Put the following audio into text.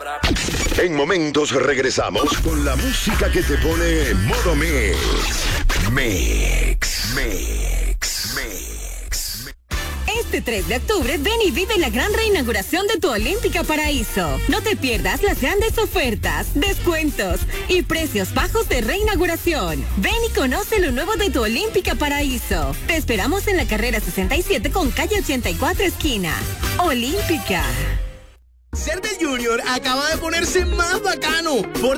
En momentos regresamos con la música que te pone modo mix. Mix. Este 3 de octubre, ven y vive la gran reinauguración de tu Olímpica Paraíso. No te pierdas las grandes ofertas, descuentos y precios bajos de reinauguración. Ven y conoce lo nuevo de tu Olímpica Paraíso. Te esperamos en la carrera 67 con calle 84 esquina. Olímpica. Ser del Junior acaba de ponerse más bacano. Por